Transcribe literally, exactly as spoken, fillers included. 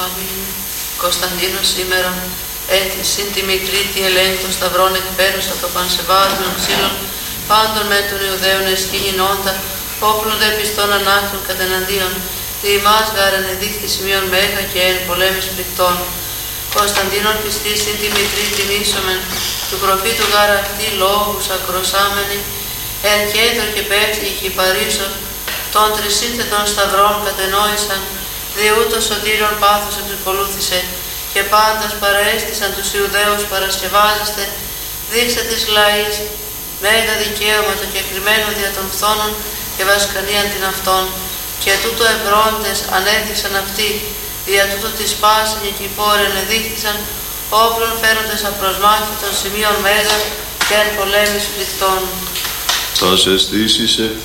Αμήν. Κωνσταντίνος σήμερα έτη συν τη Μητρίτη ελέγχει των σταυρών εκπέρουσα το πανσεβάδων ξύλων πάντων με των Ιουδαίων εσχήνινόντα όπλων δε πιστών ανάκτων κατεναντίον δι' ημάς γάραν εδείχθη σημείων μέγα και εν πολέμης πληκτών. Κωνσταντίνων πιστής συν τη Μητρίτη μίσομεν του προφήτου γάρα αυτή λόγους ακροσάμενοι εν κέντρο και πέφτει χυπαρίσων των τρισύνθετων σταυρών κατενόησαν δι' ούτω σωτήριον πάθος εξεκολούθησε και πάντας παραέστησαν τους Ιουδαίους παρασκευάζεστε δείξτε της λαής μέγα δικαίωμα το κεκριμένο δια των φθόνων και βασκανίαν την αυτών και τούτο ευρώντες ανέδειξαν αυτοί δια τούτο της πάσιν και κυπόρεν εδείχθησαν όπλων φέροντες απροσμάχητων σημείων μέγα και εν πολέμης πληκτών. Θα σε στήσεις